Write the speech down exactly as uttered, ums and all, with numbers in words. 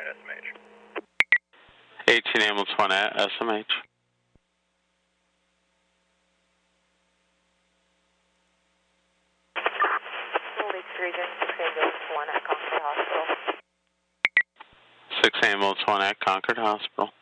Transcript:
S M H. eighteen ambulance one at S M H. Lakes Region, six ambulance one at Concord Hospital. six ambulance one at Concord Hospital.